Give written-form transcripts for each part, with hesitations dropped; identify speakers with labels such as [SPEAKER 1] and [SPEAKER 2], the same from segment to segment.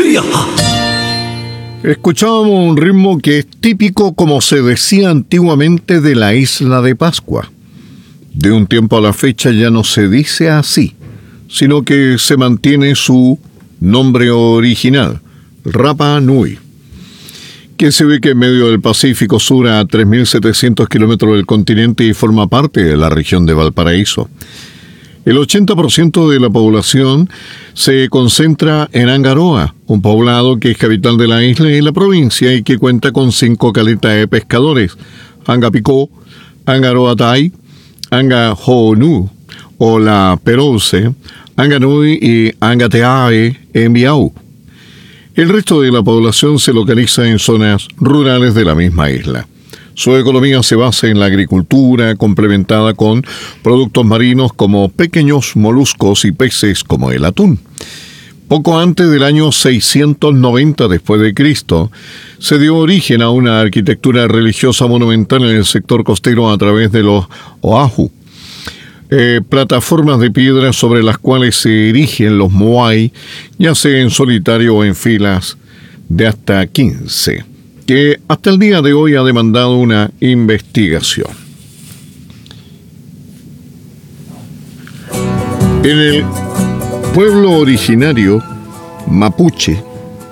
[SPEAKER 1] Escuchábamos un ritmo que es típico, como se decía antiguamente, de la isla de Pascua. De un tiempo a la fecha ya no se dice así, sino que se mantiene su nombre original, Rapa Nui, que se ubica en medio del Pacífico Sur a 3.700 kilómetros del continente y forma parte de la región de Valparaíso. El 80% de la población se concentra en Angaroa, un poblado que es capital de la isla y la provincia y que cuenta con 5 caletas de pescadores: Angapicó, Angaroatay, Angahoonu o la Perouse, Anganui y Angateae en Biau. El resto de la población se localiza en zonas rurales de la misma isla. Su economía se basa en la agricultura, complementada con productos marinos como pequeños moluscos y peces como el atún. Poco antes del año 690 después de Cristo, se dio origen a una arquitectura religiosa monumental en el sector costero a través de los oahu, plataformas de piedra sobre las cuales se erigen los moai, ya sea en solitario o en filas de hasta 15. Que hasta el día de hoy ha demandado una investigación. En el pueblo originario mapuche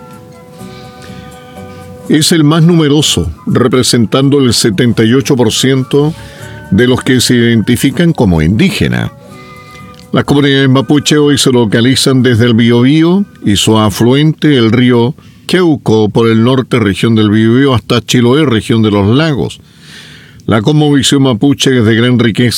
[SPEAKER 1] es el más numeroso, representando el 78% de los que se identifican como indígenas. Las comunidades mapuche hoy se localizan desde el Biobío y su afluente, el río Queuco, por el norte, región del Biobío, hasta Chiloé, región de los lagos. La cosmovisión mapuche es de gran riqueza